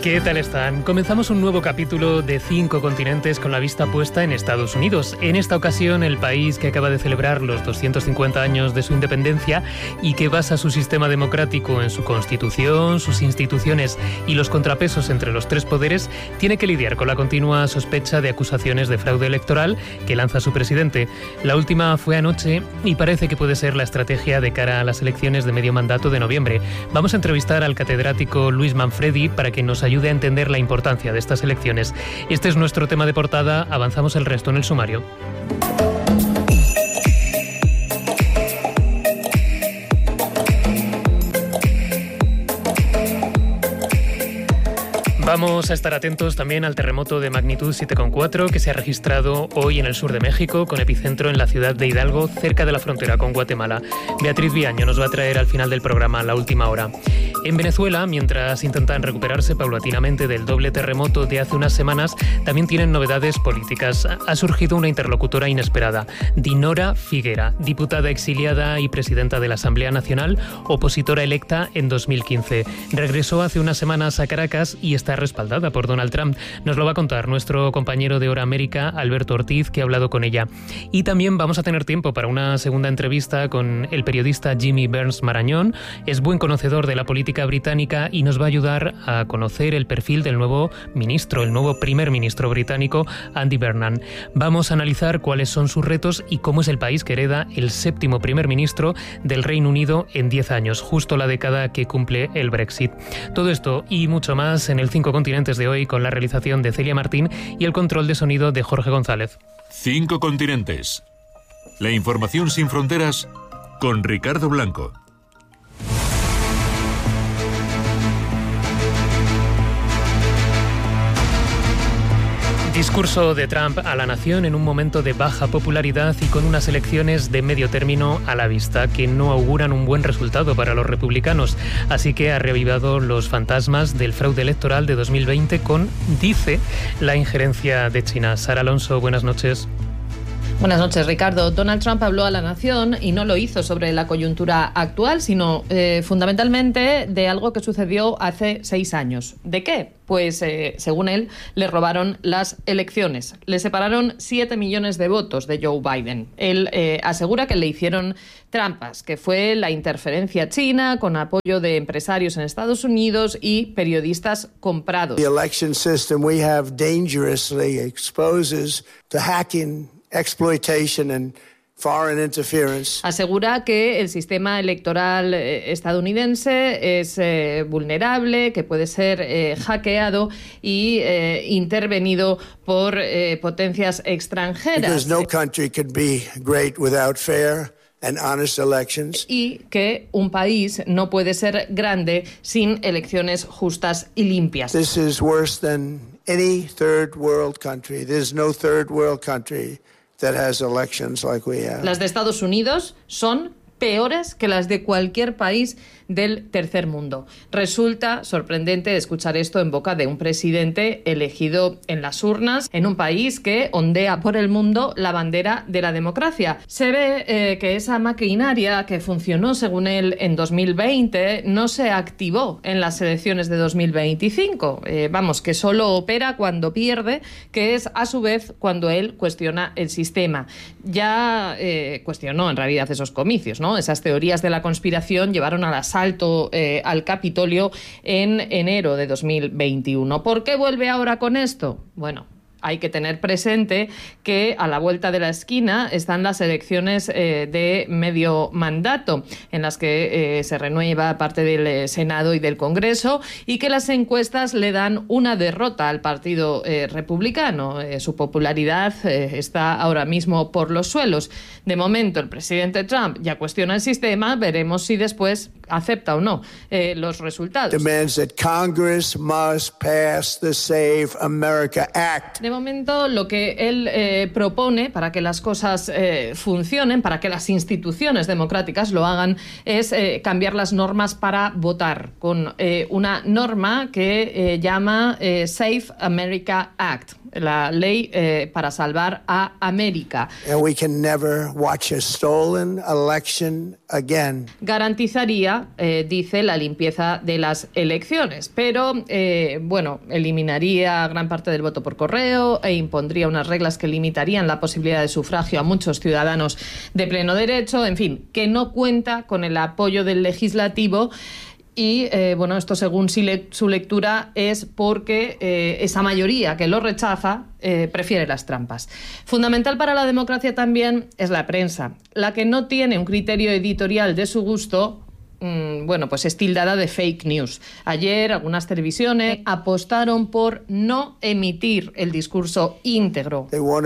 ¿Qué tal están? Comenzamos un nuevo capítulo de 5 continentes con la vista puesta en Estados Unidos. En esta ocasión, el país que acaba de celebrar los 250 años de su independencia y que basa su sistema democrático en su constitución, sus instituciones y los contrapesos entre los tres poderes, tiene que lidiar con la continua sospecha de acusaciones de fraude electoral que lanza su presidente. La última fue anoche y parece que puede ser la estrategia de cara a las elecciones de medio mandato de noviembre. Vamos a entrevistar al catedrático Luis Manfredi para que nos ayude a entender la importancia de estas elecciones. Este es nuestro tema de portada. Avanzamos el resto en el sumario. Vamos a estar atentos también al terremoto de magnitud 7,4 que se ha registrado hoy en el sur de México, con epicentro en la ciudad de Hidalgo, cerca de la frontera con Guatemala. Beatriz Viaño nos va a traer al final del programa la última hora. En Venezuela, mientras intentan recuperarse paulatinamente del doble terremoto de hace unas semanas, también tienen novedades políticas. Ha surgido una interlocutora inesperada, Dinora Figuera, diputada exiliada y presidenta de la Asamblea Nacional, opositora electa en 2015. Regresó hace unas semanas a Caracas y está respaldada por Donald Trump. Nos lo va a contar nuestro compañero de Hora América, Alberto Ortiz, que ha hablado con ella. Y también vamos a tener tiempo para una segunda entrevista con el periodista Jimmy Burns Marañón. Es buen conocedor de la política británica y nos va a ayudar a conocer el perfil del nuevo ministro, el nuevo primer ministro británico, Andy Burnham. Vamos a analizar cuáles son sus retos y cómo es el país que hereda el séptimo primer ministro del Reino Unido en 10 años, justo la década que cumple el Brexit. Todo esto y mucho más en el 5 continentes de hoy, con la realización de Celia Martín y el control de sonido de Jorge González. 5 continentes. La información sin fronteras con Ricardo Blanco. Discurso de Trump a la nación en un momento de baja popularidad y con unas elecciones de medio término a la vista que no auguran un buen resultado para los republicanos. Así que ha reavivado los fantasmas del fraude electoral de 2020 con, dice, la injerencia de China. Sara Alonso, buenas noches. Buenas noches, Ricardo. Donald Trump habló a la nación y no lo hizo sobre la coyuntura actual, sino fundamentalmente de algo que sucedió hace 6 años. ¿De qué? Pues, según él, le robaron las elecciones. Le separaron 7 millones de votos de Joe Biden. Él asegura que le hicieron trampas, que fue la interferencia china con apoyo de empresarios en Estados Unidos y periodistas comprados. The election system we have dangerously exposes to hacking, exploitation and foreign interference. Asegura que el sistema electoral estadounidense es vulnerable, que puede ser hackeado y intervenido por potencias extranjeras. Because no country could be great without fair and honest elections. Y que un país no puede ser grande sin elecciones justas y limpias. This is worse than any third world country. There's no third world country that has elections like we have. Las de Estados Unidos son peores que las de cualquier país del tercer mundo. Resulta sorprendente escuchar esto en boca de un presidente elegido en las urnas, en un país que ondea por el mundo la bandera de la democracia. Se ve que esa maquinaria que funcionó, según él, en 2020, no se activó en las elecciones de 2025. Que solo opera cuando pierde, que es, a su vez, cuando él cuestiona el sistema. Ya cuestionó, en realidad, esos comicios, ¿no? Esas teorías de la conspiración llevaron al asalto al Capitolio en enero de 2021. ¿Por qué vuelve ahora con esto? Bueno, hay que tener presente que a la vuelta de la esquina están las elecciones de medio mandato, en las que se renueva parte del Senado y del Congreso, y que las encuestas le dan una derrota al Partido Republicano. Su popularidad está ahora mismo por los suelos. De momento, el presidente Trump ya cuestiona el sistema. Veremos si después acepta o no los resultados. Demands that Congress must pass the Save America Act. De momento, lo que él propone para que las cosas funcionen, para que las instituciones democráticas lo hagan, es cambiar las normas para votar, con una norma que llama Save America Act. la ley para salvar a América. And we can never watch a stolen election again. Garantizaría, dice, la limpieza de las elecciones, pero, eliminaría gran parte del voto por correo e impondría unas reglas que limitarían la posibilidad de sufragio a muchos ciudadanos de pleno derecho, en fin, que no cuenta con el apoyo del legislativo. Y, esto según su lectura es porque esa mayoría que lo rechaza prefiere las trampas. Fundamental para la democracia también es la prensa, la que no tiene un criterio editorial de su gusto. Es tildada de fake news. Ayer algunas televisiones apostaron por no emitir el discurso íntegro.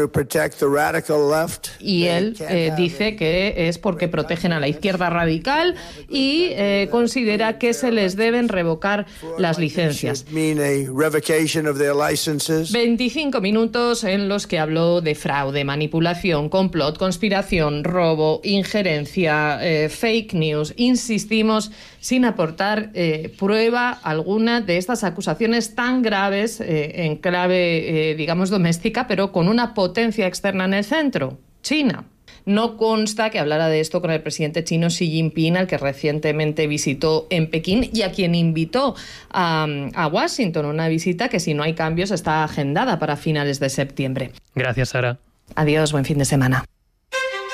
Y él dice que es porque protegen a la izquierda radical y considera que se les deben revocar las licencias. 25 minutos en los que habló de fraude, manipulación, complot, conspiración, robo, injerencia, fake news. Insistimos sin aportar prueba alguna de estas acusaciones tan graves en clave, doméstica, pero con una potencia externa en el centro, China. No consta que hablara de esto con el presidente chino Xi Jinping, al que recientemente visitó en Pekín y a quien invitó a Washington, una visita que, si no hay cambios, está agendada para finales de septiembre. Gracias, Sara. Adiós, buen fin de semana.